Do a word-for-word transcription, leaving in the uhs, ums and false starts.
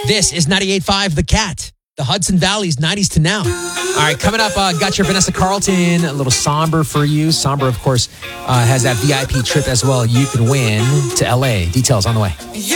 This is ninety-eight point five The Cat, the Hudson Valley's nineties to now. All right, coming up, uh, got your Vanessa Carlton, a little somber for you. Somber, of course, uh, has that V I P trip as well. You can win to L A. Details on the way.